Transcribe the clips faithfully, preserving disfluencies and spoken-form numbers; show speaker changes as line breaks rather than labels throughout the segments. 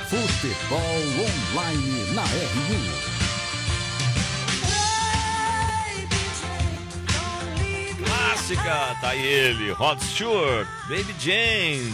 Futebol Online na R um.
Clássica, tá aí ele, Rod Stewart, Baby Jane.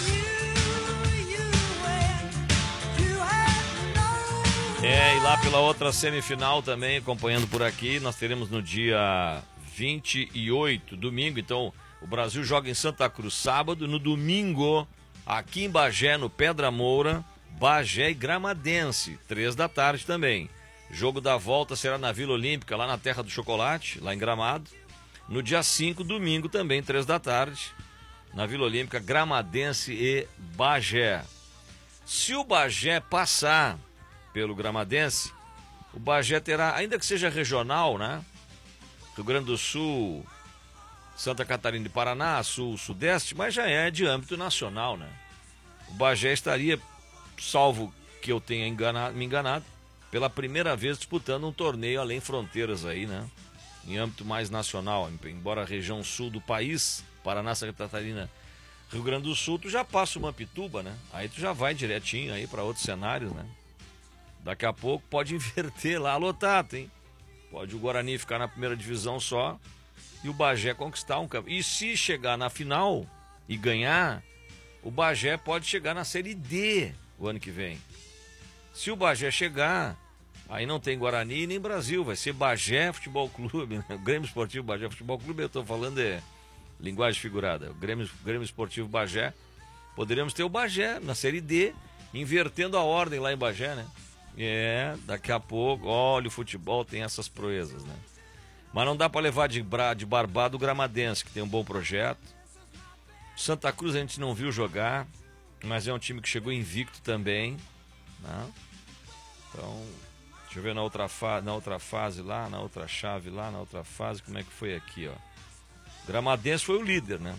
É, e lá pela outra semifinal também, acompanhando por aqui, nós teremos no dia vinte e oito, domingo, então o Brasil joga em Santa Cruz sábado, no domingo, aqui em Bagé, no Pedra Moura, Bagé e Gramadense, três da tarde também. Jogo da volta será na Vila Olímpica, lá na Terra do Chocolate, lá em Gramado. No dia cinco, domingo também, três da tarde, na Vila Olímpica, Gramadense e Bagé. Se o Bagé passar pelo Gramadense, o Bagé terá, ainda que seja regional, né? Rio Grande do Sul, Santa Catarina e Paraná, Sul, Sudeste, mas já é de âmbito nacional, né? O Bagé estaria, salvo que eu tenha enganado, me enganado, pela primeira vez disputando um torneio além fronteiras aí, né? Em âmbito mais nacional, embora a região sul do país, Paraná, Santa Catarina, Rio Grande do Sul, tu já passa uma Pituba, né? Aí tu já vai direitinho aí para outros cenários, né? Daqui a pouco pode inverter lá a lotata, hein? Pode o Guarani ficar na primeira divisão só e o Bagé conquistar um campeonato. E se chegar na final e ganhar, o Bagé pode chegar na Série D o ano que vem. Se o Bagé chegar, aí não tem Guarani nem Brasil, vai ser Bagé Futebol Clube, né? O Grêmio Esportivo Bagé Futebol Clube, eu estou falando é linguagem figurada. O Grêmio, Grêmio Esportivo Bagé, poderíamos ter o Bagé na Série D, invertendo a ordem lá em Bagé, né? É, daqui a pouco, olha, o futebol tem essas proezas, né? Mas não dá para levar de, bra, de barbado o Gramadense, que tem um bom projeto. Santa Cruz a gente não viu jogar, mas é um time que chegou invicto também, né? Então, deixa eu ver na outra, fa na outra fase lá, na outra chave lá, na outra fase, como é que foi aqui, ó. O Gramadense foi o líder, né?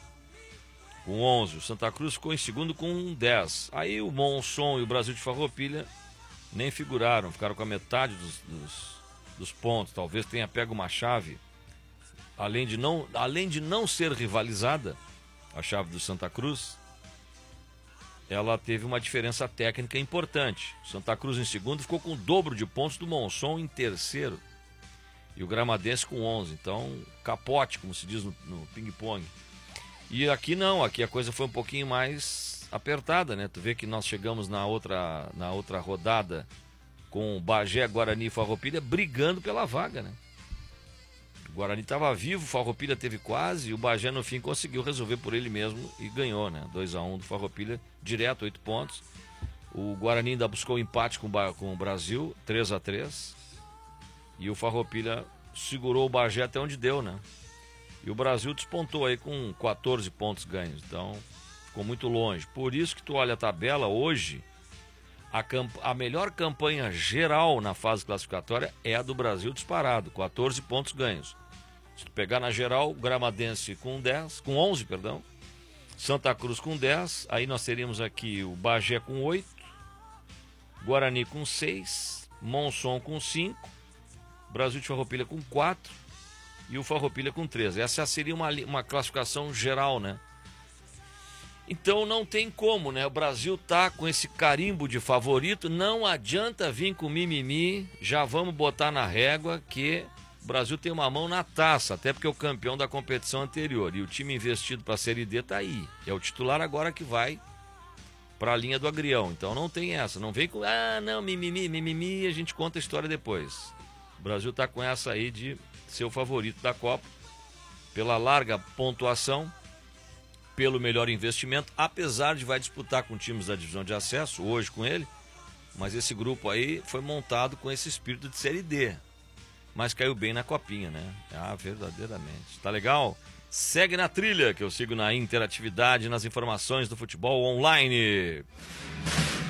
Com onze, o Santa Cruz ficou em segundo com dez. Aí o Monson e o Brasil de Farroupilha nem figuraram, ficaram com a metade dos, dos, dos pontos. Talvez tenha pego uma chave, além de, não, além de não ser rivalizada, a chave do Santa Cruz, ela teve uma diferença técnica importante. Santa Cruz em segundo ficou com o dobro de pontos do Monson em terceiro. E o Gramadense com onze. Então, capote, como se diz no, no ping-pong. E aqui não, aqui a coisa foi um pouquinho mais apertada, né? Tu vê que nós chegamos na outra, na outra rodada com Bagé, Guarani e Farroupilha brigando pela vaga, né? O Guarani estava vivo, o Farroupilha teve quase, e o Bagé no fim conseguiu resolver por ele mesmo e ganhou, né? dois a um do Farroupilha, direto, oito pontos. O Guarani ainda buscou empate com, com o Brasil, três a três. E o Farroupilha segurou o Bagé até onde deu, né? E o Brasil despontou aí com quatorze pontos ganhos, então ficou muito longe. Por isso que tu olha a tabela hoje, a, a melhor campanha geral na fase classificatória é a do Brasil disparado, quatorze pontos ganhos. Se tu pegar na geral, o Gramadense com dez, com onze, perdão, Santa Cruz com dez, aí nós teríamos aqui o Bagé com oito, Guarani com seis, Monson com cinco, Brasil de Farroupilha com quatro e o Farroupilha com três. Essa seria uma, uma classificação geral, né? Então não tem como, né? O Brasil tá com esse carimbo de favorito, não adianta vir com mimimi, já vamos botar na régua que o Brasil tem uma mão na taça, até porque é o campeão da competição anterior. E o time investido para a Série D tá aí. É o titular agora que vai para a linha do agrião. Então não tem essa, não vem com, ah, não, mimimi, mimimi, a gente conta a história depois. O Brasil tá com essa aí de ser o favorito da Copa, pela larga pontuação, pelo melhor investimento, apesar de vai disputar com times da divisão de acesso, hoje com ele, mas esse grupo aí foi montado com esse espírito de Série D, mas caiu bem na copinha, né? Ah, verdadeiramente. Tá legal? Segue na trilha, que eu sigo na interatividade, nas informações do futebol online.